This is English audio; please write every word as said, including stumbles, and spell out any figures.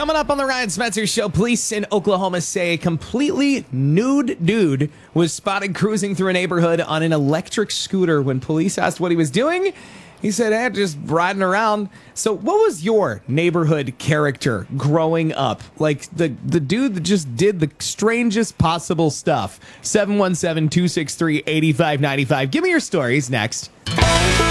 Coming up on the Ryan Spencer Show, police in Oklahoma say a completely nude dude was spotted cruising through a neighborhood on an electric scooter. When police asked what he was doing, he said, eh, just riding around. So what was your neighborhood character growing up? Like the, the dude that just did the strangest possible stuff. seven one seven, two six three, eight five nine five. Give me your stories next.